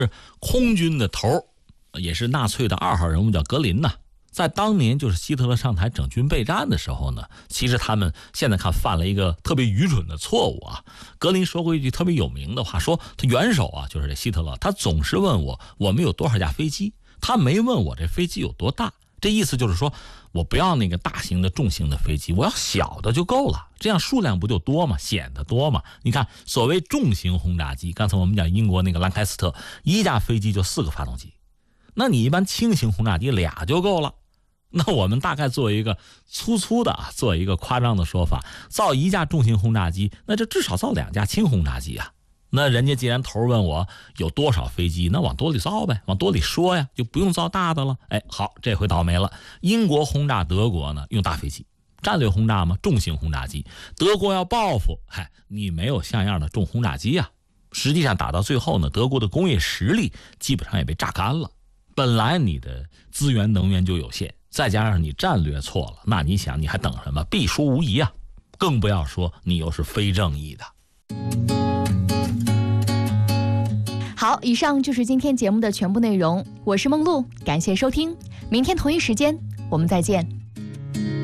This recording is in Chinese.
空军的头，也是纳粹的2号人物叫格林呐。在当年就是希特勒上台整军备战的时候呢，其实他们现在看犯了一个特别愚蠢的错误啊。格林说过一句特别有名的话，说他元首啊，就是这希特勒，他总是问我们有多少架飞机，他没问我这飞机有多大。这意思就是说，我不要那个大型的重型的飞机，我要小的就够了，这样数量不就多吗？显得多吗？你看，所谓重型轰炸机，刚才我们讲英国那个兰开斯特，一架飞机就4个发动机，那你一般轻型轰炸机俩就够了。那我们大概做一个粗粗的做一个夸张的说法，造一架重型轰炸机，那就至少造2架轻轰炸机啊。那人家既然头问我有多少飞机，那往多里造呗，往多里说呀，就不用造大的了。哎，好，这回倒霉了。英国轰炸德国呢，用大飞机，战略轰炸嘛，重型轰炸机。德国要报复，你没有像样的重轰炸机啊。实际上打到最后呢，德国的工业实力基本上也被榨干了。本来你的资源能源就有限，再加上你战略错了，那你想你还等什么？必输无疑啊！更不要说你又是非正义的。 好，以上就是今天节目的全部内容。我是梦露，感谢收听，明天同一时间我们再见。